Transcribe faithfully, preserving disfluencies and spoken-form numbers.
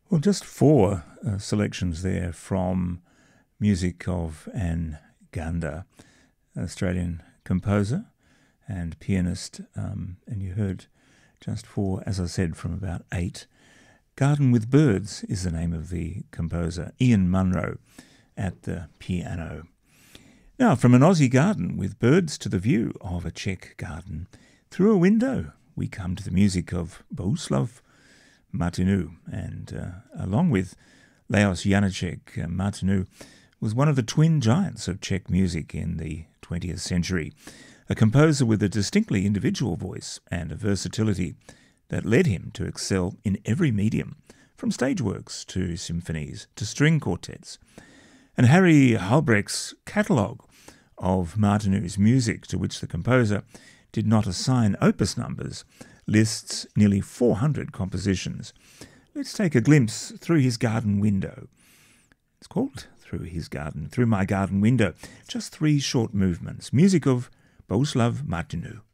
Well, just four uh, selections there from music of Anne Gander, Australian composer and pianist, um, and you heard just four, as I said, from about eight. Garden with Birds is the name of the composer, Ian Munro, at the piano. Now, from an Aussie garden with birds to the view of a Czech garden, through a window we come to the music of Bohuslav Martinu, and uh, along with Leos Janáček, uh, Martinu was one of the twin giants of Czech music in the twentieth century, a composer with a distinctly individual voice and a versatility that led him to excel in every medium, from stage works to symphonies to string quartets. And Harry Halbrecht's catalogue of Martinu's music, to which the composer did not assign opus numbers, lists nearly four hundred compositions. Let's take a glimpse through his garden window. It's called Through His Garden, Through My Garden Window. Just three short movements. Music of Bohuslav Martinu.